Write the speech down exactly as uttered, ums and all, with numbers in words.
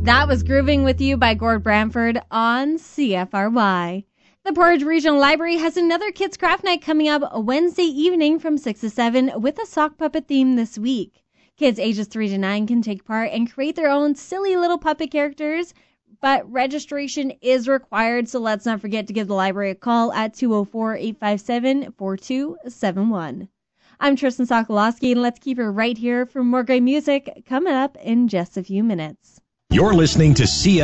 That was Grooving With You by Gord Bramford on C F R Y. The Portage Regional Library has another Kids Craft Night coming up Wednesday evening from six to seven with a sock puppet theme this week. Kids ages three to nine can take part and create their own silly little puppet characters, but registration is required, so let's not forget to give the library a call at two oh four, eight five seven, four two seven one. I'm Tristan Sokolowski, and let's keep it right here for more great music coming up in just a few minutes. You're listening to C